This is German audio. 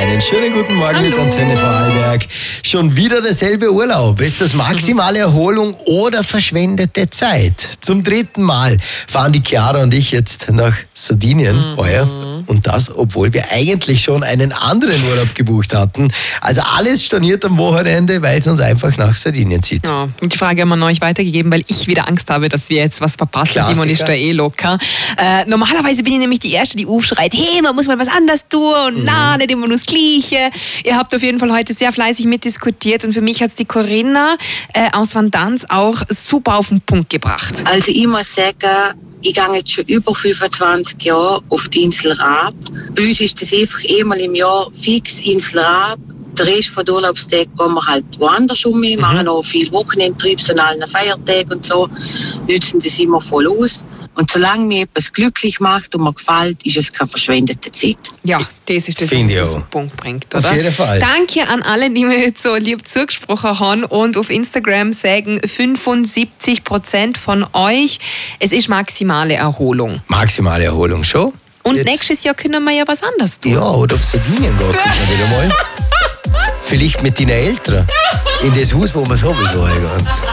Einen schönen guten Morgen mit Antenne Vorarlberg. Schon wieder derselbe Urlaub. Ist das maximale Erholung oder verschwendete Zeit? Zum 3. Mal fahren die Chiara und ich jetzt nach Sardinien heuer. Und das, obwohl wir eigentlich schon einen anderen Urlaub gebucht hatten. Also alles storniert am Wochenende, weil es uns einfach nach Sardinien zieht. Ja, und die Frage haben wir noch nicht weitergegeben, weil ich wieder Angst habe, dass wir jetzt was verpassen. Klassiker. Simon ist da locker. Normalerweise bin ich nämlich die Erste, die aufschreit, hey, man muss mal was anderes tun und nicht immer nur das Gleiche. Ihr habt auf jeden Fall heute sehr fleißig mitdiskutiert und für mich hat es die Corinna aus Vandanz auch super auf den Punkt gebracht. Also ich muss sagen, ich gehe jetzt schon über 25 Jahre auf die Insel Raab. Bei uns ist das einfach einmal im Jahr fix Insel Raab. Der Rest von den Urlaubstagen gehen wir halt woanders um. Wir machen auch viel Wochenendtriebs an allen Feiertagen und so. Nützen das immer voll aus. Und solange mir etwas glücklich macht und mir gefällt, ist es keine verschwendete Zeit. Ja, das ist das, was es auf den Punkt bringt, oder? Auf jeden Fall. Danke an alle, die mir jetzt so lieb zugesprochen haben und auf Instagram sagen 75% von euch, es ist maximale Erholung. Maximale Erholung schon. Und Jetzt. nächstes Jahr können wir ja was anderes tun. Ja, oder auf Sardinien gehen wir wieder mal. Vielleicht mit deinen Eltern. In das Haus, wo wir sowieso heimgehen.